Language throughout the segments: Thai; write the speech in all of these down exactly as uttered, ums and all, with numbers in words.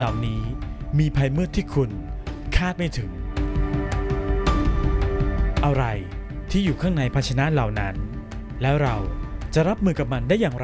เหล่านี้มีภัยมืดที่คุณคาดไม่ถึงอะไรที่อยู่ข้างในภาชนะเหล่านั้นแล้วเราจะรับมือกับมันได้อย่างไร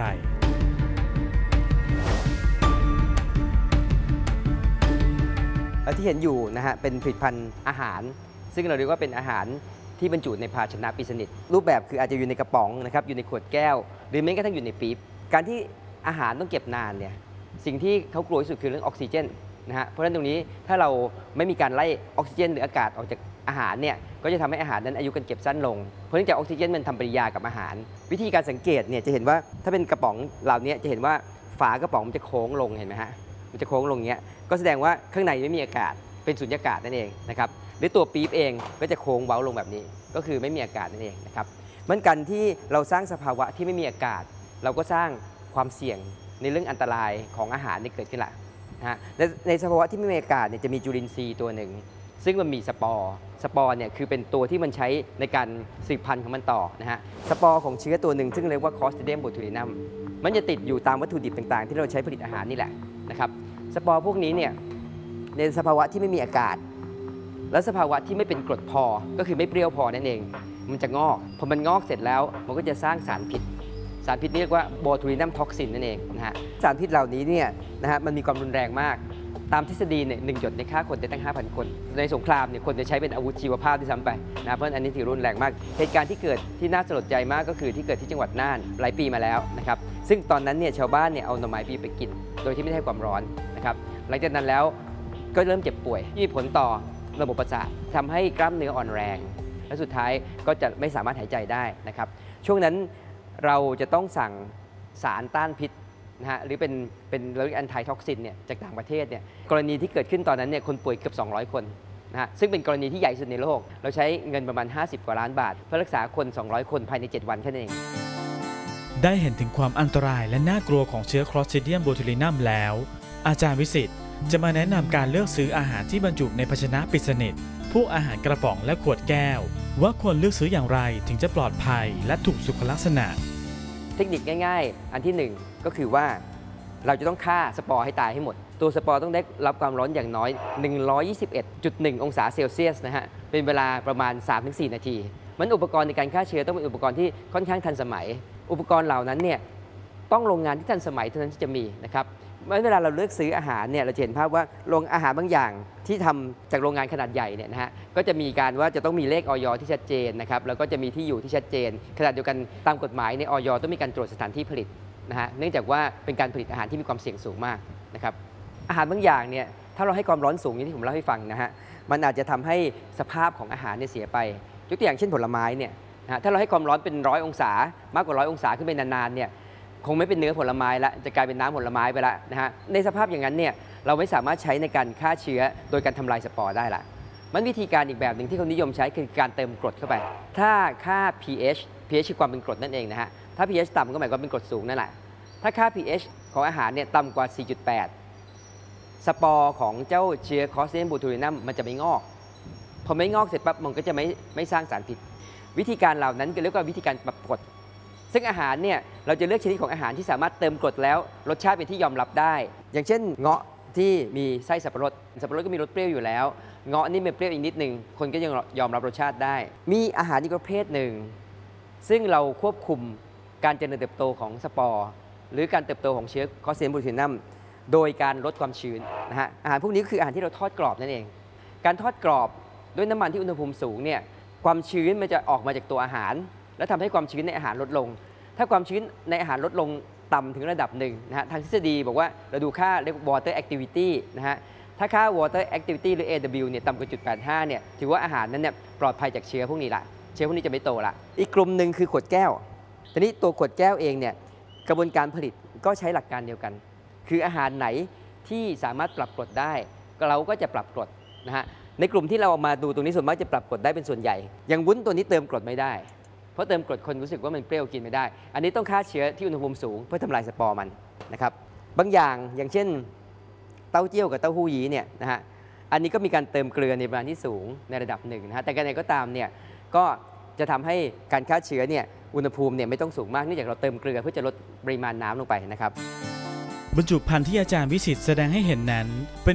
ที่เห็นอยู่นะฮะเป็นผลิตภัณฑ์อาหารซึ่งเราเรียกว่าเป็นอาหารที่บรรจุในภาชนะปิดสนิทรูปแบบคืออาจจะอยู่ในกระป๋องนะครับอยู่ในขวดแก้วหรือแม้กระทั่งอยู่ในปี๊บการที่อาหารต้องเก็บนานเนี่ยสิ่งที่เขากลัวที่สุดคือเรื่องออกซิเจนนะฮะเพราะฉะนั้นตรงนี้ถ้าเราไม่มีการไล่ออกซิเจนหรืออากาศออกจากอาหารเนี่ยก็จะทำให้อาหารนั้นอายุการเก็บสั้นลงเพราะเนื่องจากออกซิเจนมันทำปฏิกิริยากับอาหารวิธีการสังเกตเนี่ยจะเห็นว่าถ้าเป็นกระป๋องเหล่านี้จะเห็นว่าฝากระป๋องมันจะโค้งลงเห็นไหมฮะมันจะโค้งลงเงี้ยก็แสดงว่าข้างในไม่มีอากาศเป็นสุญญากาศนั่นเองนะครับหรือตัวปี๊บเองก็จะโค้งเว้าลงแบบนี้ก็คือไม่มีอากาศนั่นเองนะครับเหมือนกันที่เราสร้างสภาวะที่ไม่มีอากาศเราก็สร้างความเสี่ยงในเรื่องอันตรายของอาหารที่เกิดขึ้นละนะฮะในในสภาวะที่ไม่มีอากาศเนี่ยจะมีจุลินทรีย์ตัวหนึ่งซึ่งมันมีสปอร์สปอร์เนี่ยคือเป็นตัวที่มันใช้ในการสืบพันธุ์ของมันต่อนะฮะสปอร์ของเชื้อตัวหนึ่งซึ่งเรียกว่า Clostridium botulinum มันจะติดอยู่ตามวัตถุดิบต่างๆที่เราใช้ผลิตอาหารนี่แหละนะครับสปอร์พวกนี้เนี่ยในสภาวะที่ไม่มีอากาศและสภาวะที่ไม่เป็นกรดพอก็คือไม่เปรี้ยวพอนั่นเองมันจะงอกพอมันงอกเสร็จแล้วมันก็จะสร้างสารพิษสารพิษนี้เรียกว่าโบทูลินัมท็อกซินนั่นเองนะฮะสารพิษเหล่านี้เนี่ยนะฮะมันมีความรุนแรงมากตามทฤษฎีเนี่ยหนึ่งหยดในฆ่าคนได้ตั้ง ห้าพัน คนในสงครามเนี่ยคนจะใช้เป็นอาวุธชีวภาพที่ซ้ำไปนะเพราะอันนี้ถือรุนแรงมากเหตุการณ์ที่เกิดที่น่าสลดใจมากก็คือที่เกิดที่จังหวัดน่านหลายปีมาแล้วนะครับซึ่งตอนนั้นเนี่ยชาวบ้านเนี่ยเอาหน่อไม้ปีไปกินโดยที่ไม่ได้ให้ความร้อนนะครับหลังจากนั้นแล้วก็เริ่มเจ็บป่วยมีผลต่อระบบประสาททำให้กล้ามเนื้ออ่อนแรงและสุดท้ายก็จะไม่สามารถหายใจได้นะครับช่วงนั้นเราจะต้องสั่งสารต้านพิษนะฮะหรือเป็นเป็นเรื่องแอนตี้ท็อกซินเนี่ยจากต่างประเทศเนี่ยกรณีที่เกิดขึ้นตอนนั้นเนี่ยคนป่วยเกือบสองร้อยคนนะฮะซึ่งเป็นกรณีที่ใหญ่สุดในโลกเราใช้เงินประมาณห้าสิบกว่าล้านบาทเพื่อรักษาคนสองร้อยคนภายในเจ็ดวันแค่นั้นเองได้เห็นถึงความอันตรายและน่ากลัวของเชื้อ Clostridium botulinum แล้วอาจารย์วิสิทธิ์จะมาแนะนำการเลือกซื้ออาหารที่บรรจุในภาชนะปิดสนิทพวกอาหารกระป๋องและขวดแก้วว่าควรเลือกซื้ออย่างไรถึงจะปลอดภัยและถูกสุขลักษณะเทคนิคง่ายๆอันที่หนึ่งก็คือว่าเราจะต้องฆ่าสปอร์ให้ตายให้หมดตัวสปอร์ต้องได้รับความร้อนอย่างน้อย หนึ่งร้อยยี่สิบเอ็ดจุดหนึ่ง องศาเซลเซียสนะฮะเป็นเวลาประมาณ สามถึงสี่ นาทีมันอุปกรณ์ในการฆ่าเชื้อต้องเป็นอุปกรณ์ที่ค่อนข้างทันสมัยอุปกรณ์เหล่านั้นเนี่ยต้องโรงงานที่ทันสมัยเท่านั้นที่จะมีนะครับเวลาเราเลือกซื้ออาหารเนี่ยเราจะเห็นภาพว่าโรงอาหารบางอย่างที่ทำจากโรงงานขนาดใหญ่เนี่ยนะฮะก็จะมีการว่าจะต้องมีเลขอย.ที่ชัดเจนนะครับแล้วก็จะมีที่อยู่ที่ชัดเจนขณะเดียวกันตามกฎหมายในอย.ต้องมีการตรวจสถานที่ผลิตนะฮะเนื่องจากว่าเป็นการผลิตอาหารที่มีความเสี่ยงสูงมากนะครับอาหารบางอย่างเนี่ยถ้าเราให้ความร้อนสูงอย่างที่ผมเล่าให้ฟังนะฮะมันอาจจะทำให้สภาพของอาหารเนี่ยเสียไปยกตัวอย่างเช่นผลไม้เนี่ยนะฮะถ้าเราให้ความร้อนเป็นร้อยองศามากกว่าร้อยองศาขึ้นไปนานๆเนี่ยคงไม่เป็นเนื้อผลไม้ละจะกลายเป็นน้ำผลไม้ไปละนะฮะในสภาพอย่างนั้นเนี่ยเราไม่สามารถใช้ในการฆ่าเชื้อโดยการทำลายสปอร์ได้ละมันวิธีการอีกแบบหนึ่งที่เขานิยมใช้คือการเติมกรดเข้าไปถ้าค่า pH pH คือความเป็นกรดนั่นเองนะฮะถ้า pH ต่ำก็หมายความเป็นกรดสูงนั่นแหละถ้าค่า pH ของอาหารเนี่ยต่ำกว่า สี่จุดแปด สปอร์ของเจ้าเชื้อ Clostridium botulinum มันจะไม่งอกพอไม่งอกเสร็จปั๊บมันก็จะไม่ไม่สร้างสารพิษวิธีการเหล่านั้นก็เรียกว่าวิธีการปรับกรดซึ่งอาหารเนี่ยเราจะเลือกชนิดของอาหารที่สามารถเติมกรดแล้วรสชาติเป็นที่ยอมรับได้อย่างเช่นเงาะที่มีไส้สับปะรดสับปะรดก็มีรสเปรี้ยวอยู่แล้วเงาะนี่มันเปรี้ยวอีกนิดนึงคนก็ยังยอมรับรสชาติได้มีอาหารอีกประเภทหนึ่งซึ่งเราควบคุมการเจริญเติบโตของสปอร์หรือการเติบโตของเชื้อ Clostridium botulinum โดยการลดความชื้นนะฮะอาหารพวกนี้คืออาหารที่เราทอดกรอบนั่นเองการทอดกรอบด้วยน้ำมันที่อุณหภูมิสูงเนี่ยความชื้นมันจะออกมาจากตัวอาหารและทำให้ความชื้นในอาหารลดลงถ้าความชื้นในอาหารลดลงต่ำถึงระดับหนึ่งนะฮะทางทฤษฎีบอกว่าเราดูค่าเรียกว่า water activity นะฮะถ้าค่า water activity หรือ เอ ดับเบิลยู เนี่ยต่ำกว่า จุดแปดห้า เนี่ยถือว่าอาหารนั้นเนี่ยปลอดภัยจากเชื้อพวกนี้ละเชื้อพวกนี้จะไม่โตละอีกกลุ่มหนึ่งคือขวดแก้วทีนี้ตัวขวดแก้วเองเนี่ยกระบวนการผลิตก็ใช้หลักการเดียวกันคืออาหารไหนที่สามารถปรับกรดได้เราก็จะปรับกรดนะฮะในกลุ่มที่เราเอามาดูตรงนี้ส่วนมากจะปรับกรดได้เป็นส่วนใหญ่อย่างวุ้นตัวนี้เติมกรดไม่ได้เพราะเติมกรดคนรู้สึกว่ามันเปรี้ยวกินไม่ได้อันนี้ต้องฆ่าเชื้อที่อุณหภูมิสูงเพื่อทำลายสปอร์มันนะครับบางอย่างอย่างเช่นเต้าเจี้ยวกับเต้าหู้ยี้เนี่ยนะฮะอันนี้ก็มีการเติมเกลือในปริมาณที่สูงในระดับหนึ่งนะฮะแต่การใดก็ตามเนี่ยก็จะทำให้การฆ่าเชื้อเนี่ยอุณหภูมิเนี่ยไม่ต้องสูงมากเนื่องจากเราเติมเกลือเพื่อจะลดปริมาณน้ำลงไปนะครับบรรจุภัณฑ์ที่อาจารย์วิสิทธิ์แสดงให้เห็นนั้นเป็น